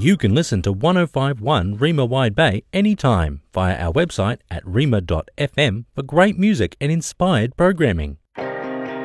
You can listen to 105.1 Rima Wide Bay anytime via our website at rima.fm for great music and inspired programming.